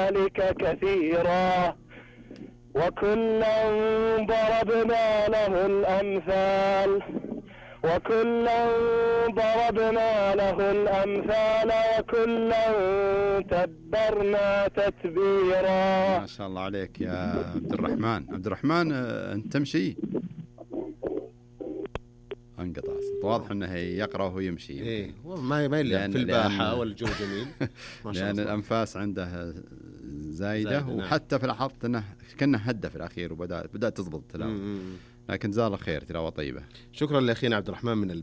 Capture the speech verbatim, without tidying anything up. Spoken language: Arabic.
ذلك كثيرا، وكلا ضربنا له الأمثال وكلا ضربنا له الأمثال وكلا تبرنا تتبيرا. ما شاء الله عليك يا عبد الرحمن. عبد الرحمن أنت تمشي؟ انقطع الصوت. واضح انه يقرأ وهو يمشي. ايه ما ما يلعب في الباحة والجو جميل. ما شاء لأن الله. الأنفاس عنده زايدة, زايدة وحتى نعم. في لاحظت انه كأنه هدى في الأخير وبدأ بدأت تضبط التلاوة، لكن جزاه الله خير، تلاوة طيبة. شكرا لأخينا عبد الرحمن من